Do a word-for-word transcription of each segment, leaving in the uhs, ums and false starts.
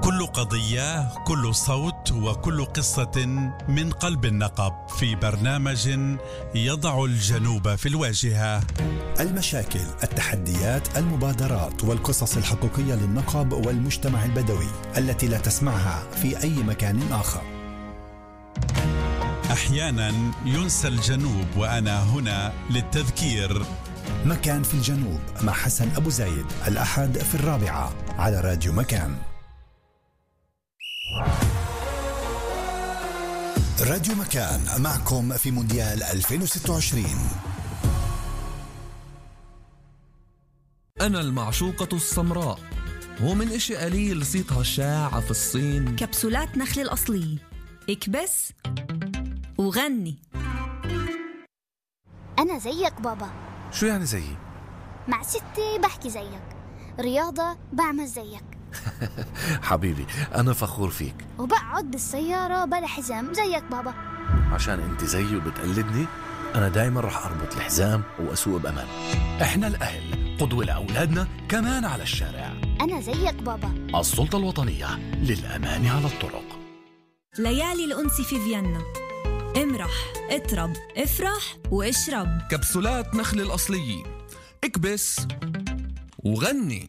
كل قضية، كل صوت، وكل قصة من قلب النقب في برنامج يضع الجنوب في الواجهة. المشاكل، التحديات، المبادرات والقصص الحقيقية للنقب والمجتمع البدوي التي لا تسمعها في أي مكان آخر. أحيانا ينسى الجنوب وأنا هنا للتذكير. مكان في الجنوب مع حسن أبو زايد، الأحد في الرابعة على راديو مكان. راديو مكان معكم في مونديال ألفين وستة وعشرين. أنا المعشوقة السمراء، ومن إشي قليل صيتها الشائعة في الصين. كبسولات نخل الأصلية، اكبس وغني. أنا زيك بابا. شو يعني زيي؟ مع ستي بحكي زيك، رياضة بعمل زيك. حبيبي أنا فخور فيك. وبقعد بالسيارة بلا حزام زيك بابا. عشان أنت زيي وبتقلدني، أنا دايما رح أربط الحزام وأسوق بأمان. إحنا الأهل قدوة لأولادنا كمان على الشارع. أنا زيك بابا. السلطة الوطنية للأمان على الطرق. ليالي الأنس في فيينا، امرح، اطرب، افرح واشرب. كبسولات نخل الأصلية، اكبس وغني.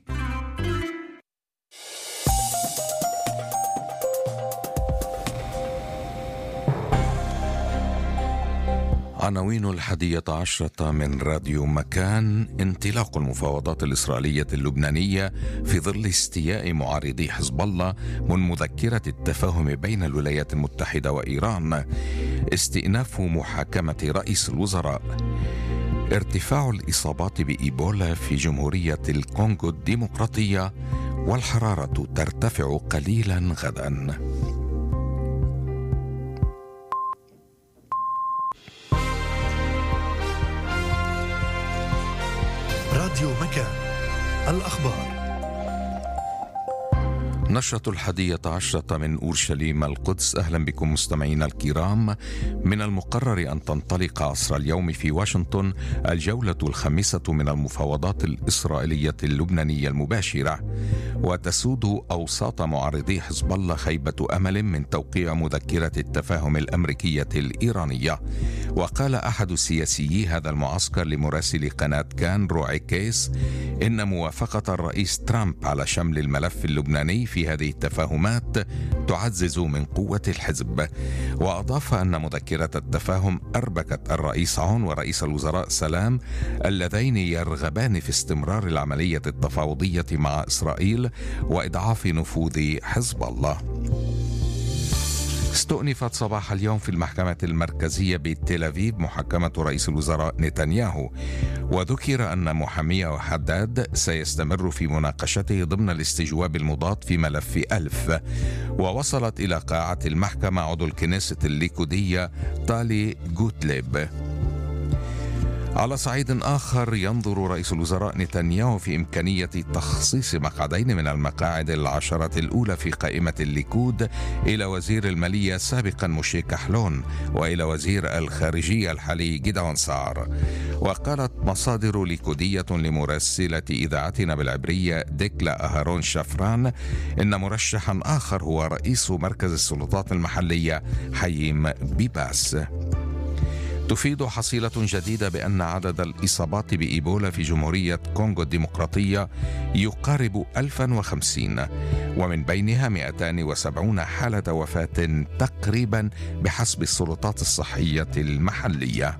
عناوين الحادية عشرة من راديو مكان: انطلاق المفاوضات الإسرائيلية اللبنانية في ظل استياء معارضي حزب الله من مذكرة التفاهم بين الولايات المتحدة وإيران، استئناف محاكمة رئيس الوزراء، ارتفاع الإصابات بإيبولا في جمهورية الكونغو الديمقراطية، والحرارة ترتفع قليلا غدا. راديو مكان، الأخبار. نشرة الحادية عشرة من أورشليم القدس. أهلا بكم مستمعينا الكرام. من المقرر أن تنطلق عصر اليوم في واشنطن الجولة الخامسة من المفاوضات الإسرائيلية اللبنانية المباشرة، وتسود أوساط معارضي حزب الله خيبة أمل من توقيع مذكرة التفاهم الأمريكية الإيرانية. وقال أحد سياسيي هذا المعسكر لمراسل قناة كان روعي كيس إن موافقة الرئيس ترامب على شمل الملف اللبناني في هذه التفاهمات تعزز من قوة الحزب. وأضاف أن مذكرة التفاهم أربكت الرئيس عون ورئيس الوزراء سلام اللذين يرغبان في استمرار العملية التفاوضية مع إسرائيل وإضعاف نفوذ حزب الله. استؤنفت صباح اليوم في المحكمة المركزية بتل أبيب محاكمة رئيس الوزراء نتنياهو، وذكر أن محاميه حداد سيستمر في مناقشته ضمن الاستجواب المضاد في ملف ألف. ووصلت إلى قاعة المحكمة عضو الكنيسة الليكودية طالي جوتليب. على صعيد آخر، ينظر رئيس الوزراء نتنياهو في إمكانية تخصيص مقعدين من المقاعد العشرة الأولى في قائمة الليكود إلى وزير المالية سابقا موشي كحلون وإلى وزير الخارجية الحالي جدعون سعر. وقالت مصادر ليكودية لمراسلة إذاعتنا بالعبرية ديكلا أهارون شفران إن مرشحا آخر هو رئيس مركز السلطات المحلية حييم بيباس. تفيد حصيلة جديدة بأن عدد الإصابات بإيبولا في جمهورية كونغو الديمقراطية يقارب ألفا وخمسين، ومن بينها مئتين وسبعين حالة وفاة تقريبا بحسب السلطات الصحية المحلية.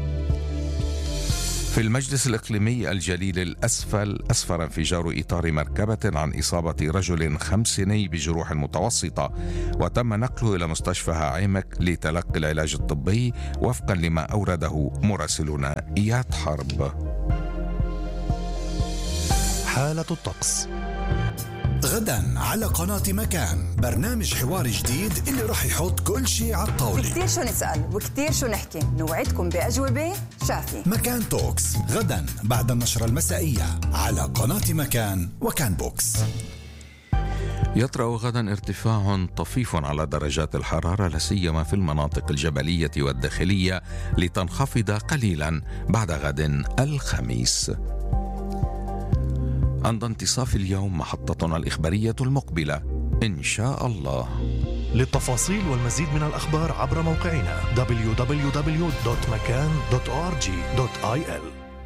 في المجلس الإقليمي الجليل الأسفل، أسفر انفجار إطار مركبة عن إصابة رجل خمسيني بجروح متوسطة، وتم نقله إلى مستشفى عيمك لتلقي العلاج الطبي وفقا لما أورده مراسلنا إياد حرب. حالة الطقس غدا على قناة مكان، برنامج حوار جديد اللي رح يحط كل شيء على الطاولة. كتير شو نسأل وكتير شو نحكي، نوعدكم بأجوبة شافية. مكان توكس غدا بعد النشرة المسائية على قناة مكان وكان بوكس. يطرأ غدا ارتفاع طفيف على درجات الحرارة لا سيما في المناطق الجبلية والداخلية، لتنخفض قليلا بعد غد الخميس. عند انتصاف اليوم محطتنا الإخبارية المقبلة إن شاء الله. للتفاصيل والمزيد من الأخبار عبر موقعنا دبليو دبليو دبليو دوت مكان دوت أو آر جي دوت آي إل.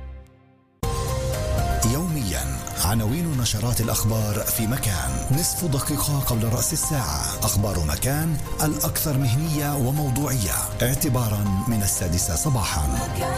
يوميا عناوين نشرات الأخبار في مكان، نصف دقيقة قبل رأس الساعة. أخبار مكان الأكثر مهنية وموضوعية اعتبارا من السادسة صباحا.